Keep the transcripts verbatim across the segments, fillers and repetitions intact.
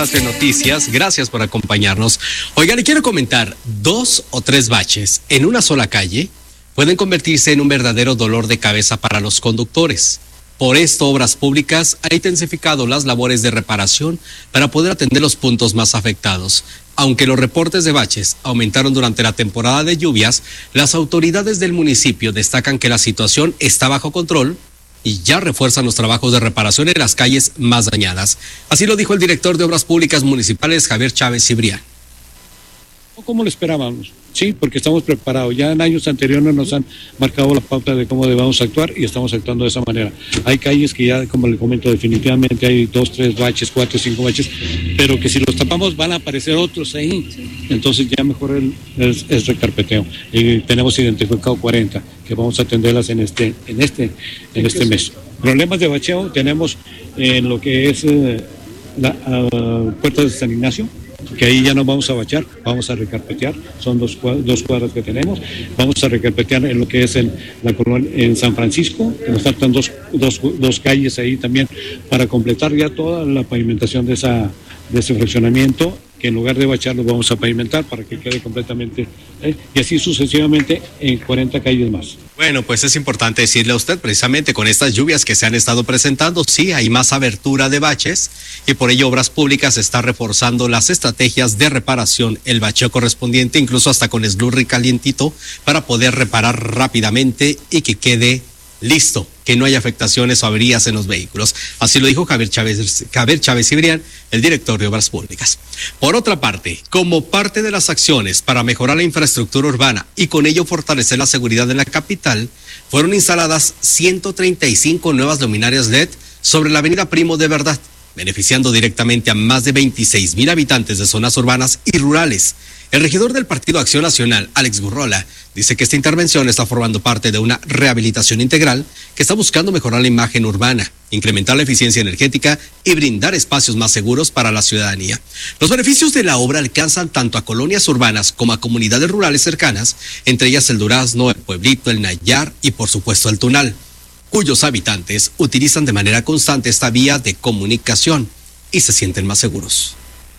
Arte Noticias. Gracias por acompañarnos. Oiga, le quiero comentar, dos o tres baches en una sola calle pueden convertirse en un verdadero dolor de cabeza para los conductores. Por esto, Obras Públicas ha intensificado las labores de reparación para poder atender los puntos más afectados. Aunque los reportes de baches aumentaron durante la temporada de lluvias, las autoridades del municipio destacan que la situación está bajo control y ya refuerzan los trabajos de reparación en las calles más dañadas. Así lo dijo el director de Obras Públicas Municipales, Javier Chávez Cibrián. ¿Cómo lo esperábamos? Sí, porque estamos preparados. Ya en años anteriores nos han marcado la pauta de cómo debemos actuar y estamos actuando de esa manera. Hay calles que ya, como le comento, definitivamente hay dos, tres baches, cuatro, cinco baches, pero que si los tapamos van a aparecer otros ahí. Entonces ya mejor el, es, es recarpeteo. Y tenemos identificado cuarenta que vamos a atenderlas en este, en este, en este mes. Problemas de bacheo tenemos en lo que es eh, la uh, puerta de San Ignacio, que ahí ya no vamos a bachar, vamos a recarpetear, son dos, dos cuadras que tenemos, vamos a recarpetear en lo que es en la colonia en San Francisco, que nos faltan dos, dos, dos calles ahí también para completar ya toda la pavimentación de, esa, de ese fraccionamiento, que en lugar de bachar lo vamos a pavimentar para que quede completamente, ¿eh? Y así sucesivamente en cuarenta calles más. Bueno, pues es importante decirle a usted, precisamente con estas lluvias que se han estado presentando, sí, hay más abertura de baches y por ello Obras Públicas está reforzando las estrategias de reparación, el bacheo correspondiente, incluso hasta con esglurri calientito, para poder reparar rápidamente y que quede listo, que no haya afectaciones o averías en los vehículos. Así lo dijo Javier Chávez, Javier Chávez Cibrián, el director de Obras Públicas. Por otra parte, como parte de las acciones para mejorar la infraestructura urbana y con ello fortalecer la seguridad en la capital, fueron instaladas ciento treinta y cinco nuevas luminarias L E D sobre la avenida Primo de Verdad, beneficiando directamente a más de veintiséis mil habitantes de zonas urbanas y rurales. El regidor del Partido Acción Nacional, Alex Gurrola, dice que esta intervención está formando parte de una rehabilitación integral que está buscando mejorar la imagen urbana, incrementar la eficiencia energética y brindar espacios más seguros para la ciudadanía. Los beneficios de la obra alcanzan tanto a colonias urbanas como a comunidades rurales cercanas, entre ellas el Durazno, el Pueblito, el Nayar y por supuesto el Tunal, cuyos habitantes utilizan de manera constante esta vía de comunicación y se sienten más seguros.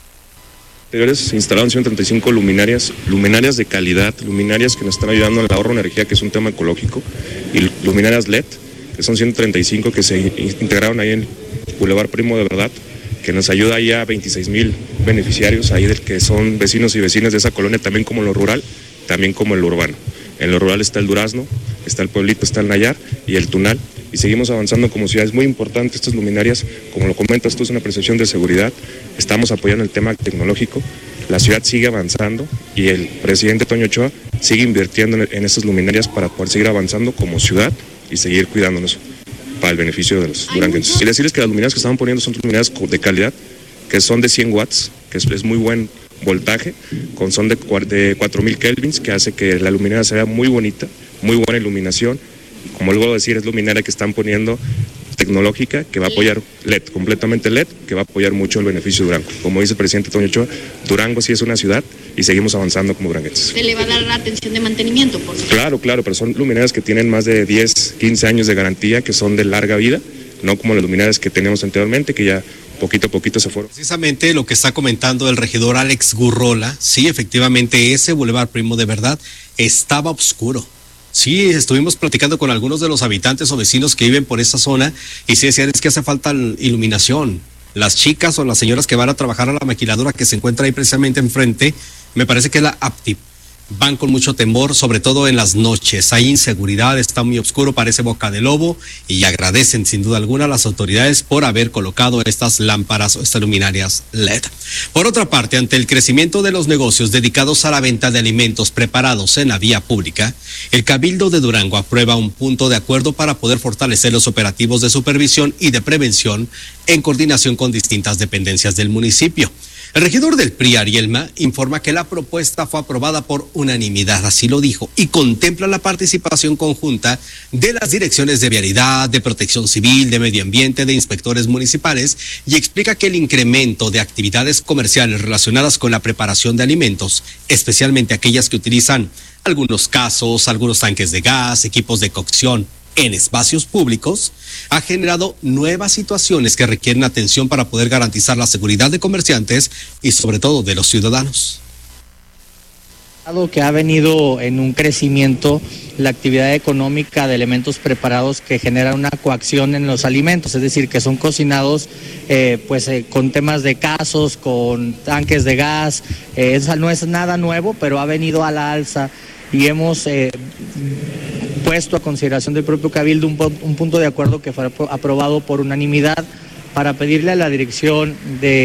Se instalaron ciento treinta y cinco luminarias, luminarias de calidad, luminarias que nos están ayudando en el ahorro de energía, que es un tema ecológico, y luminarias L E D, que son ciento treinta y cinco que se integraron ahí en Boulevard Primo de Verdad, que nos ayuda ahí a veintiséis mil beneficiarios ahí del que son vecinos y vecinas de esa colonia, también como en lo rural, también como en lo urbano. En lo rural está el Durazno, está el Pueblito, está el Nayar y el Tunal, y seguimos avanzando como ciudad. Es muy importante estas luminarias, como lo comentas, esto es una percepción de seguridad, estamos apoyando el tema tecnológico, la ciudad sigue avanzando y el presidente Toño Ochoa sigue invirtiendo en, en estas luminarias para poder seguir avanzando como ciudad y seguir cuidándonos para el beneficio de los duranguenses. Y decirles que las luminarias que estaban poniendo son luminarias de calidad, que son de cien watts, que es, es muy buen voltaje, con son de, de cuatro mil kelvins, que hace que la luminaria se vea muy bonita, muy buena iluminación. Como luego decir, es luminaria que están poniendo tecnológica, que va a apoyar L E D, completamente L E D, que va a apoyar mucho el beneficio de Durango. Como dice el presidente Toño Ochoa, Durango sí es una ciudad y seguimos avanzando como duranguenses. ¿Se le va a dar la atención de mantenimiento, por favor? Claro, claro, pero son luminarias que tienen más de diez, quince años de garantía, que son de larga vida, no como las luminarias que teníamos anteriormente, que ya poquito a poquito se fueron. Precisamente lo que está comentando el regidor Alex Gurrola, sí, efectivamente ese Boulevard Primo de Verdad estaba oscuro. Sí, estuvimos platicando con algunos de los habitantes o vecinos que viven por esa zona y sí decían, es que hace falta iluminación. Las chicas o las señoras que van a trabajar a la maquiladora que se encuentra ahí precisamente enfrente, me parece que es la Aptip, van con mucho temor, sobre todo en las noches. Hay inseguridad, está muy oscuro, parece boca de lobo y agradecen sin duda alguna a las autoridades por haber colocado estas lámparas o estas luminarias L E D. Por otra parte, ante el crecimiento de los negocios dedicados a la venta de alimentos preparados en la vía pública, el Cabildo de Durango aprueba un punto de acuerdo para poder fortalecer los operativos de supervisión y de prevención en coordinación con distintas dependencias del municipio. El regidor del P R I, Arielma, informa que la propuesta fue aprobada por unanimidad, así lo dijo, y contempla la participación conjunta de las direcciones de Vialidad, de Protección Civil, de Medio Ambiente, de inspectores municipales, y explica que el incremento de actividades comerciales relacionadas con la preparación de alimentos, especialmente aquellas que utilizan algunos casos, algunos tanques de gas, equipos de cocción en espacios públicos ha generado nuevas situaciones que requieren atención para poder garantizar la seguridad de comerciantes y sobre todo de los ciudadanos. Que ha venido en un crecimiento la actividad económica de elementos preparados que generan una coacción en los alimentos, es decir, que son cocinados eh, pues eh, con temas de casos, con tanques de gas, eh, esa no es nada nuevo, pero ha venido a la alza y hemos eh, puesto a consideración del propio Cabildo un, un punto de acuerdo que fue aprobado por unanimidad para pedirle a la Dirección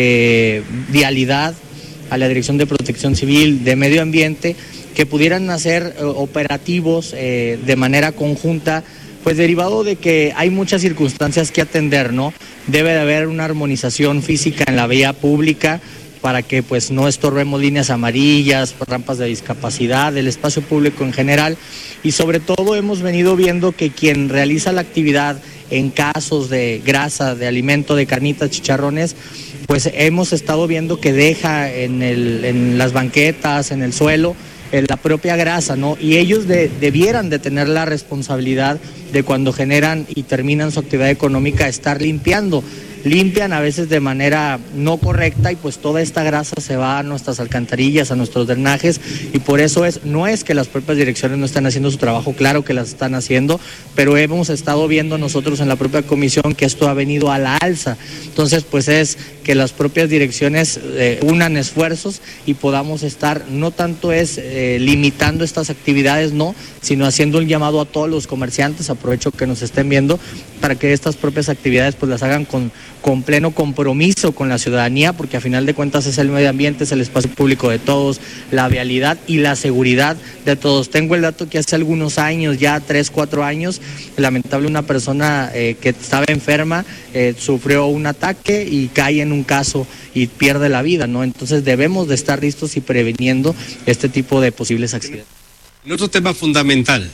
de Vialidad, a la Dirección de Protección Civil, de Medio Ambiente, que pudieran hacer eh, operativos eh, de manera conjunta, pues derivado de que hay muchas circunstancias que atender, ¿no? Debe de haber una armonización física en la vía pública para que pues no estorbemos líneas amarillas, rampas de discapacidad, el espacio público en general, y sobre todo hemos venido viendo que quien realiza la actividad en casos de grasa, de alimento, de carnitas, chicharrones, pues hemos estado viendo que deja en, el, en las banquetas, en el suelo, en la propia grasa, ¿no? Y ellos de, debieran de tener la responsabilidad de cuando generan y terminan su actividad económica estar limpiando. Limpian a veces de manera no correcta y pues toda esta grasa se va a nuestras alcantarillas, a nuestros drenajes, y por eso es, no es que las propias direcciones no están haciendo su trabajo, claro que las están haciendo, pero hemos estado viendo nosotros en la propia comisión que esto ha venido a la alza. Entonces pues es que las propias direcciones eh, unan esfuerzos y podamos estar, no tanto es eh, limitando estas actividades, no, sino haciendo un llamado a todos los comerciantes, aprovecho que nos estén viendo, para que estas propias actividades pues las hagan con con pleno compromiso con la ciudadanía, porque a final de cuentas es el medio ambiente, es el espacio público de todos, la vialidad y la seguridad de todos. Tengo el dato que hace algunos años, ya tres, cuatro años, lamentable una persona eh, que estaba enferma, eh, sufrió un ataque y cae en un caso y pierde la vida, ¿no? Entonces debemos de estar listos y previniendo este tipo de posibles accidentes. En otro tema fundamental,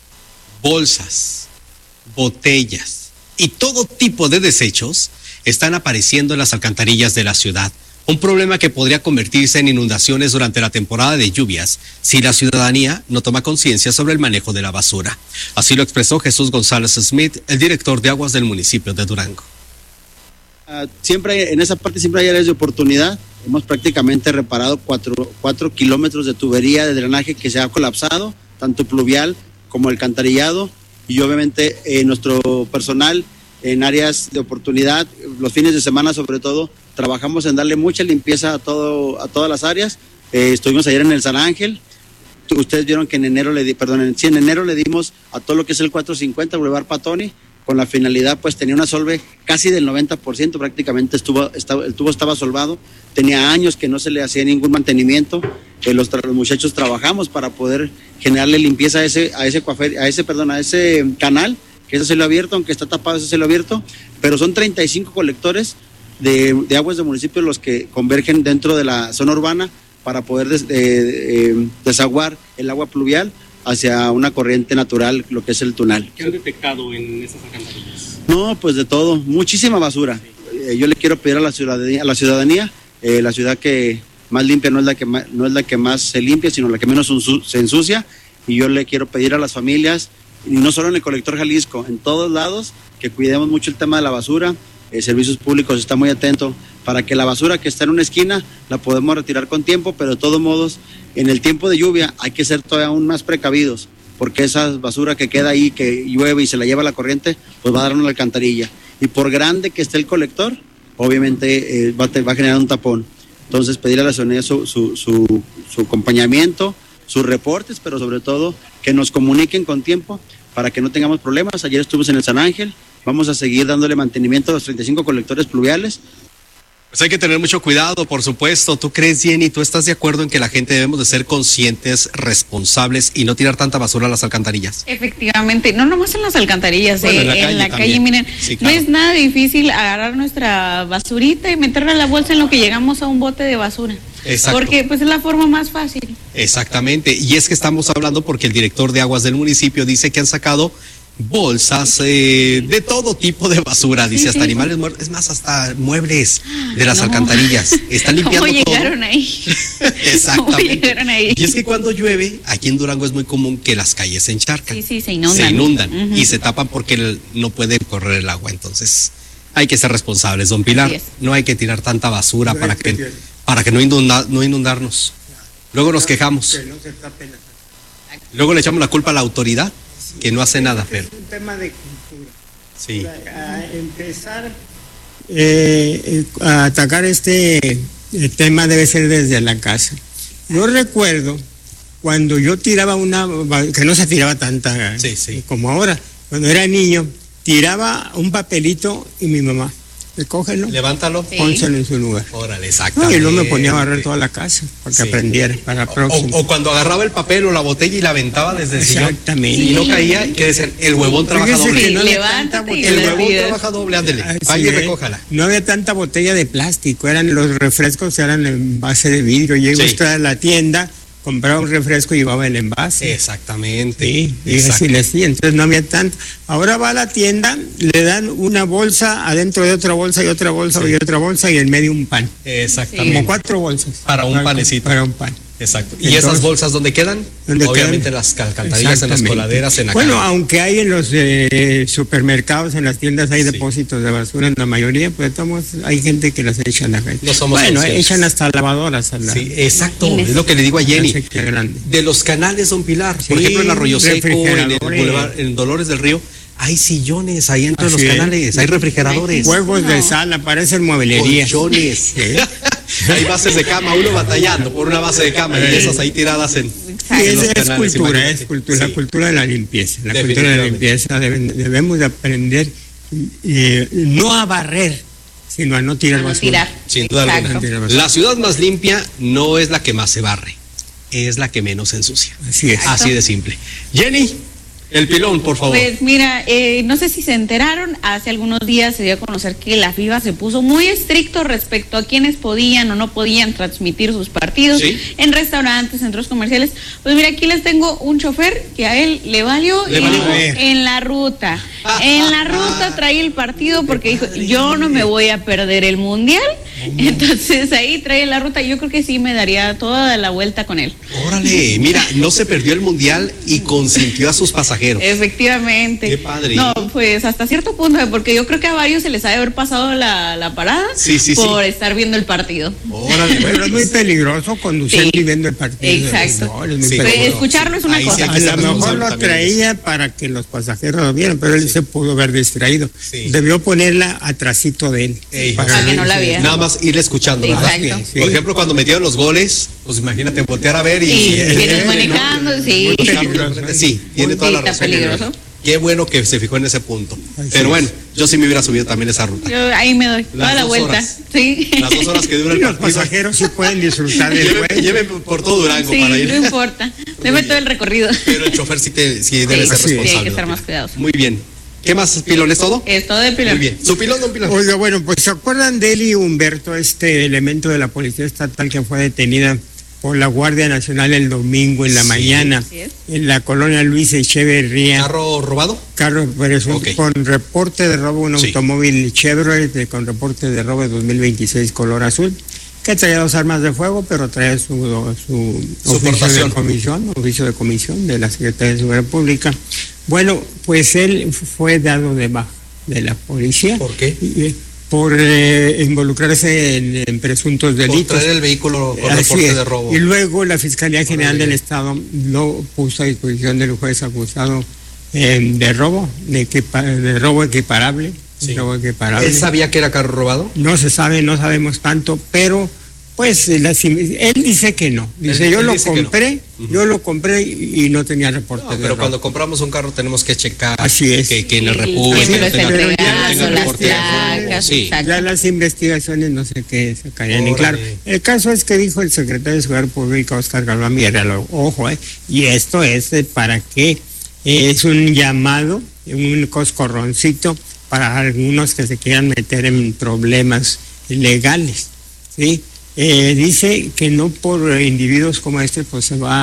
bolsas, botellas y todo tipo de desechos están apareciendo en las alcantarillas de la ciudad. Un problema que podría convertirse en inundaciones durante la temporada de lluvias si la ciudadanía no toma conciencia sobre el manejo de la basura. Así lo expresó Jesús González Smith, el director de aguas del municipio de Durango. Uh, siempre en esa parte siempre hay áreas de oportunidad. Hemos prácticamente reparado cuatro, cuatro kilómetros de tubería de drenaje que se ha colapsado, tanto pluvial como alcantarillado, y obviamente eh, nuestro personal en áreas de oportunidad, los fines de semana sobre todo, trabajamos en darle mucha limpieza a todo, a todas las áreas. Eh, estuvimos ayer en el San Ángel. Ustedes vieron que en enero le di, perdón, en, sí, en enero le dimos a todo lo que es el cuatrocientos cincuenta Boulevard Patoni, con la finalidad, pues tenía una solve casi del noventa por ciento, prácticamente estuvo, estaba, el tubo estaba solvado, tenía años que no se le hacía ningún mantenimiento. Eh, los, los muchachos trabajamos para poder generarle limpieza a ese, a ese, cuafer, a ese, perdón, a ese canal, que es a cielo abierto, aunque está tapado ese cielo abierto, pero son treinta y cinco colectores de, de aguas del municipio los que convergen dentro de la zona urbana para poder des, eh, eh, desaguar el agua pluvial hacia una corriente natural, lo que es el Tunal. ¿Qué han detectado en esas alcantarillas? No, pues de todo, muchísima basura. Eh, yo le quiero pedir a la ciudadanía, a la ciudadanía, eh, la ciudad que más limpia no es la que más, no es la que más se limpia, sino la que menos se ensucia, y yo le quiero pedir a las familias, y no solo en el colector Jalisco, en todos lados, que cuidemos mucho el tema de la basura. Eh, Servicios Públicos está muy atento para que la basura que está en una esquina la podemos retirar con tiempo, pero de todos modos, en el tiempo de lluvia hay que ser todavía aún más precavidos, porque esa basura que queda ahí, que llueve y se la lleva la corriente, pues va a dar una alcantarilla. Y por grande que esté el colector, obviamente eh, va, a, va a generar un tapón. Entonces, pedirle a la ciudadanía su, su, su, su acompañamiento, sus reportes, pero sobre todo que nos comuniquen con tiempo para que no tengamos problemas. Ayer estuvimos en el San Ángel, vamos a seguir dándole mantenimiento a los treinta y cinco colectores pluviales. Pues hay que tener mucho cuidado, por supuesto. ¿Tú crees, Jenny, tú estás de acuerdo en que la gente debemos de ser conscientes, responsables y no tirar tanta basura a las alcantarillas? Efectivamente, no nomás en las alcantarillas, bueno, eh, en la calle, en la también. calle miren, Sí, claro. No es nada difícil agarrar nuestra basurita y meterla en la bolsa en lo que llegamos a un bote de basura. Exacto. Porque pues es la forma más fácil. Exactamente, y es que estamos hablando porque el director de aguas del municipio dice que han sacado bolsas eh, de todo tipo de basura, dice, Sí, hasta sí. animales muertos, es más, hasta muebles de las No. alcantarillas. Están limpiando ¿Cómo todo. llegaron ahí? ¿Cómo Exactamente. llegaron ahí? Y es que cuando llueve, aquí en Durango es muy común que las calles se encharcan. Sí, sí, se inundan. Se inundan Ujú. y se tapan porque el- no puede correr el agua. Entonces, hay que ser responsables, don Pilar. Así es. No hay que tirar tanta basura No para hay que que tirar. para que no, inunda, no inundarnos. Luego nos quejamos. Que no se tapen las- Luego le echamos la culpa a la autoridad que no hace nada, pero Es un tema de cultura. sí. A empezar eh, eh, a atacar este eh, tema debe ser desde la casa. Yo recuerdo cuando yo tiraba una, que no se tiraba tanta Sí, sí. como ahora, cuando era niño, tiraba un papelito y mi mamá, recógelo, Levántalo. Sí. pónselo en su lugar. Órale, No, exactamente. y luego me ponía a barrer toda la casa para que Sí. aprendiera para la O, próxima. o cuando agarraba el papel o la botella y la aventaba desde el sillón. Exactamente. Y no caía, y que decían, el huevón trabaja Fíjese doble. que no había Levántate tanta y El botella. la huevón vida. trabaja doble, ándele. Así Vaya y es. recójala. No había tanta botella de plástico, eran los refrescos eran en base de vidrio. Llego Sí. usted a la tienda, compraba un refresco y llevaba el envase. Exactamente. Sí, y Exacto. así le hacía, entonces no había tanto. Ahora va a la tienda, le dan una bolsa, adentro de otra bolsa y otra bolsa Sí. y otra bolsa y en medio un pan. Exactamente. Como cuatro bolsas. Para un panecito. Para un pan. Exacto. ¿Y Entonces, esas bolsas dónde quedan? ¿dónde Obviamente quedan? las alcantarillas, en las Exactamente. coladeras, en la Bueno, calle. aunque hay en los eh, supermercados, en las tiendas hay Sí. depósitos de basura, en la mayoría, pues estamos, hay gente que las echa a la calle. No somos bueno, conscientes. echan hasta lavadoras a la Sí, exacto. Imagínese. Es lo que le digo a Jenny. la sequía grande. De los canales, don Pilar, por Sí, ejemplo, en Arroyo Seco, en el refrigeradores. Boulevard, en Dolores del Río, hay sillones ahí entre los Así es. canales, hay refrigeradores. Juegos de No. sala, parecen mueblería. Colchones. Hay bases de cama, uno batallando por una base de cama y esas ahí tiradas en, Sí, en es, los es canales, cultura, imagínate. es cultura, Sí. la cultura de la limpieza. La cultura de la Definitivamente. limpieza deben- debemos de aprender eh, no a barrer, sino a no tirar A no basura. tirar. Sin duda Exacto. alguna. La ciudad más limpia no es la que más se barre, es la que menos se ensucia. Así es. Así de simple. Jenny, el pilón, por favor. Pues mira, eh, no sé si se enteraron, hace algunos días se dio a conocer que la FIFA se puso muy estricto respecto a quienes podían o no podían transmitir sus partidos Sí. en restaurantes, centros comerciales. Pues mira, aquí les tengo un chofer que a él le valió, Le y valió. dijo, en la ruta. En la ruta trae el partido porque dijo, yo no me voy a perder el mundial. Entonces ahí trae la ruta. Yo creo que sí me daría toda la vuelta con él. Órale, mira, no se perdió el mundial y consintió a sus pasajeros. Efectivamente. Qué padre. No, pues hasta cierto punto, porque yo creo que a varios se les ha de haber pasado la, la parada Sí, sí, sí. por estar viendo el partido. Órale, Pero es muy peligroso conducir Sí. y viendo el partido. Exacto. No, es muy Sí. peligroso. Pues, escucharlo es una Ahí sí cosa. hay A que ser lo mejor responsable lo también. traía para que los pasajeros lo vieran, pero él se pudo haber distraído. Sí. Debió ponerla atrasito de él. Ey. Para que no la viera. Nada más ir escuchando, ¿verdad? Exacto. Sí. Por ejemplo, cuando metieron los goles, pues imagínate voltear a ver y... Sí, Eh, vienes eh, manejando, no, sí. muy peligroso. Sí, tiene toda la Está razón. peligroso. Qué bueno que se fijó en ese punto. Así Pero es. bueno, yo sí me hubiera subido también esa ruta. Yo ahí me doy toda Las la dos vuelta. horas. Sí. Las dos horas que dura el Y los partido. pasajeros sí pueden disfrutar del Lleven, juego. lleven por todo Durango Sí, para ir. no importa. Deme todo el recorrido. Pero el chofer sí, te, sí debe Sí, ser sí, responsable. tiene que estar don más Pilar. cuidadoso. Muy bien. ¿Qué más, Pilón? ¿Es todo? Es todo el pilón. Muy bien. ¿Su pilón, don Pilón? Oiga, bueno, pues ¿se acuerdan de Eli Humberto, este elemento de la Policía Estatal que fue detenida por la Guardia Nacional el domingo en la Sí. mañana Así es. en la colonia Luis Echeverría? ¿Carro robado? Carro presunto, Ok. con reporte de robo, un Sí. automóvil Chevrolet de- con reporte de robo de dos mil veintiséis color azul, que traía dos armas de fuego, pero traía su, su, Su oficio portación. de comisión, oficio de comisión de la Secretaría de Seguridad Pública. Bueno, pues él fue dado de baja de la policía. ¿Por qué? Y, eh, por eh, involucrarse en, en presuntos Por delitos. traer el vehículo con Así reporte es. de robo. Y luego la Fiscalía General Órale. del Estado lo puso a disposición del juez acusado eh, de robo, de, equipa- de robo equiparable. Sí. Robo equiparable. ¿Él sabía que era carro robado? No se sabe, no sabemos tanto, pero pues eh, las in- él dice que no. Dice, Él- yo él lo dice que no. compré, Ujú. yo lo compré y, y no tenía reporte No, de pero robo. cuando compramos un carro tenemos que checar Así es. que, que en el Sí, repúblico que me lo tenga- estén pero ya tenga entregando, las reporte de robo. placas, Sí. exacto. Ya las investigaciones no sé qué sacarían en claro. Órale. El caso es que dijo el secretario de Seguridad Pública, Óscar Galván Villarreal, ojo, eh, y esto es eh, para que eh, es un llamado, un coscorroncito para algunos que se quieran meter en problemas legales, ¿sí? Eh, dice que no por individuos como este pues se va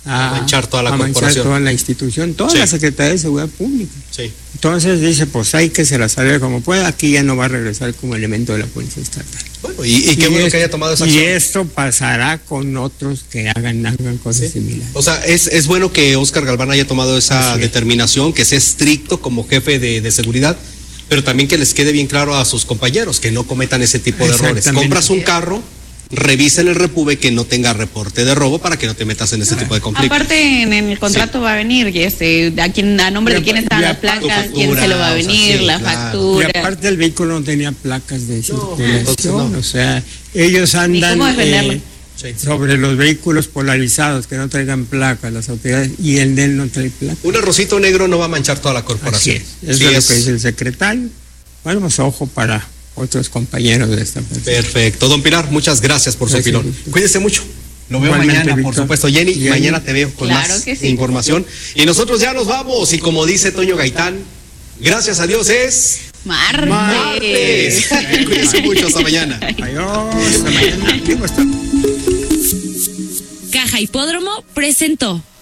a, a manchar toda la a corporación. manchar toda la institución, toda Sí. la Secretaría de Seguridad Pública. Sí. Entonces dice, pues hay que se la salve como pueda, aquí ya no va a regresar como elemento de la Policía Estatal. Bueno, y, y qué Y bueno es- que haya tomado esa Y acción. esto pasará con otros que hagan, hagan cosas Sí. similares. O sea, es, es bueno que Óscar Galván haya tomado esa Así es. determinación, que sea estricto como jefe de, de seguridad, pero también que les quede bien claro a sus compañeros que no cometan ese tipo de errores. Exactamente. Compras un carro, revisen el Repube que no tenga reporte de robo para que no te metas en ese tipo de conflictos. Aparte, en, en el contrato va a venir, y este, a, quién, a nombre de quién están Y las aparte- placas, tu quién se lo va a factura, o sea, venir, sí, la claro. Y factura. aparte el vehículo no tenía placas de circulación, entonces no. o sea, ellos andan cómo defenderlo. eh, Sí. sobre los vehículos polarizados que no traigan placas, las autoridades, y el de él no trae placas. Un arrocito negro no va a manchar toda la Así corporación. es, eso Sí, es lo es- que dice el secretario. Bueno, pues ojo para otros compañeros de esta persona. Perfecto. Don Pilar, muchas gracias por su Gracias, opinión. Víctor. Cuídese mucho. Lo veo Igualmente, mañana, por Víctor. supuesto. Jenny, Jenny. mañana te veo con Claro más que sí. información. Y nosotros ya nos vamos. Y como dice Toño Gaitán, gracias a Dios es Martes. martes. Cuídense mucho. Hasta mañana. Adiós, hasta mañana. Digo, hasta- Caja Hipódromo presentó.